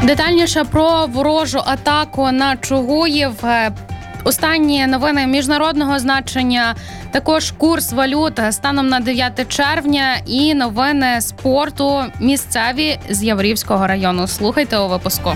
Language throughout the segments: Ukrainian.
Детальніше про ворожу атаку на Чугуїв. Останні новини міжнародного значення, також курс валют станом на 9 червня і новини спорту місцеві з Яворівського району. Слухайте у випуску.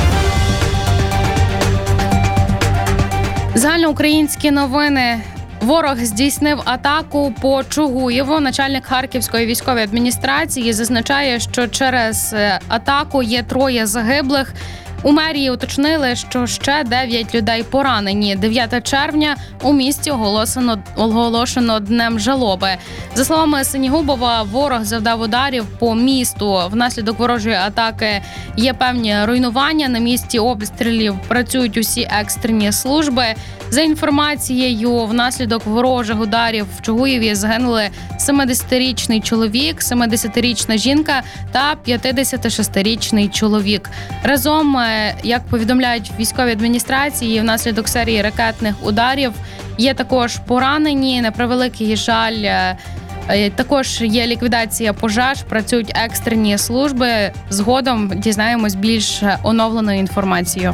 Загальноукраїнські новини. Ворог здійснив атаку по Чугуєву. Начальник Харківської військової адміністрації зазначає, що через атаку є 3 загиблих. У мерії уточнили, що ще 9 людей поранені. 9 червня у місті оголошено Днем жалоби. За словами Синігубова, ворог завдав ударів по місту. Внаслідок ворожої атаки є певні руйнування. На місці обстрілів працюють усі екстрені служби. За інформацією, внаслідок ворожих ударів в Чугуєві загинули 70-річний чоловік, 70-річна жінка та 56-річний чоловік. Разом, як повідомляють в військовій адміністрації, внаслідок серії ракетних ударів є також поранені. На превеликий жаль, також є ліквідація пожеж, працюють екстрені служби. Згодом дізнаємось більш оновленою інформацією.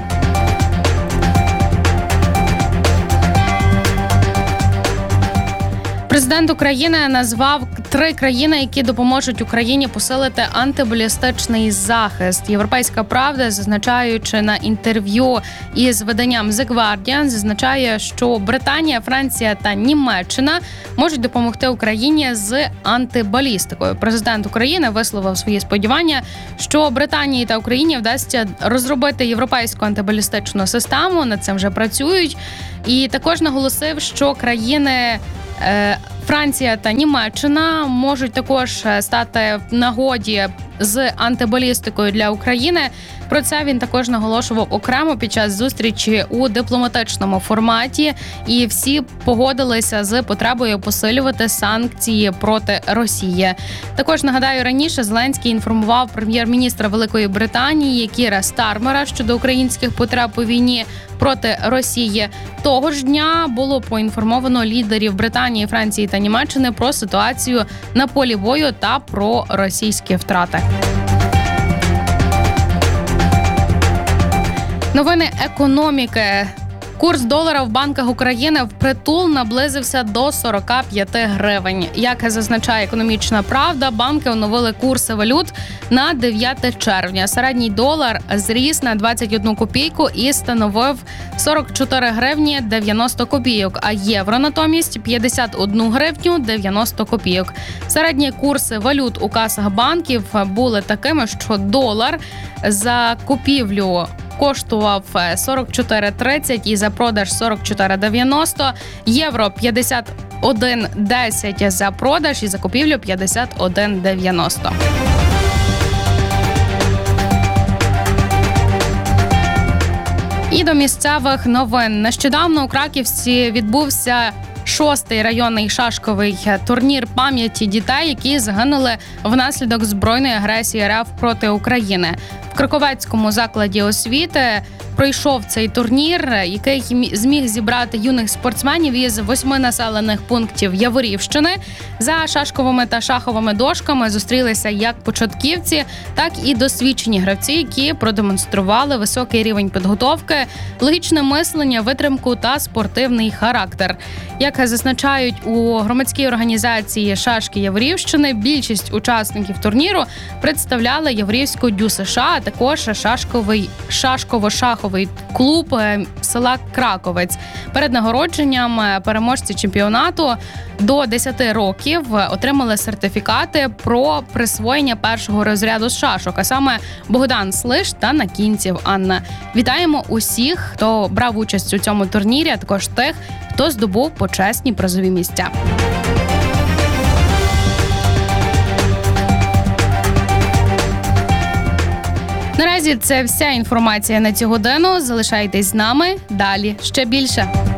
Президент України назвав 3 країни, які допоможуть Україні посилити антибалістичний захист. Європейська правда, зазначаючи на інтерв'ю із виданням The Guardian, зазначає, що Британія, Франція та Німеччина можуть допомогти Україні з антибалістикою. Президент України висловив свої сподівання, що Британії та Україні вдасться розробити європейську антибалістичну систему. Над цим вже працюють. І також наголосив, що країни Франція та Німеччина можуть також стати в нагоді з антибалістикою для України. Про це він також наголошував окремо під час зустрічі у дипломатичному форматі. І всі погодилися з потребою посилювати санкції проти Росії. Також, нагадаю, раніше Зеленський інформував прем'єр-міністра Великої Британії Кіра Стармера щодо українських потреб у війні проти Росії. Того ж дня було поінформовано лідерів Британії, Франції та Німеччини про ситуацію на полі бою та про російські втрати. Новини економіки. Курс долара в банках України впритул наблизився до 45 гривень. Як зазначає «Економічна правда», банки оновили курси валют на 9 червня. Середній долар зріс на 21 копійку і становив 44 гривні 90 копійок, а євро натомість 51 гривню 90 копійок. Середні курси валют у касах банків були такими, що долар за купівлю коштував 44,30 і за продаж 44,90, євро 51,10 за продаж і за купівлю 51,90. І до місцевих новин. Нещодавно у Краківці відбувся 6-й районний шашковий турнір пам'яті дітей, які загинули внаслідок збройної агресії РФ проти України. В Краковецькому закладі освіти пройшов цей турнір, який зміг зібрати юних спортсменів із 8 населених пунктів Яворівщини. За шашковими та шаховими дошками зустрілися як початківці, так і досвідчені гравці, які продемонстрували високий рівень підготовки, логічне мислення, витримку та спортивний характер. Як зазначають у громадській організації «Шашки Яворівщини», більшість учасників турніру представляли Яворівську ДЮСШ, а також шашково-шаховий клуб села Краковець. Перед нагородженням переможці чемпіонату до 10 років отримали сертифікати про присвоєння першого розряду з шашок, а саме Богдан Слиш та Накінців Анна. Вітаємо усіх, хто брав участь у цьому турнірі, а також тих, хто здобув почесні призові місця. Наразі це вся інформація на цю годину. Залишайтесь з нами. Далі ще більше.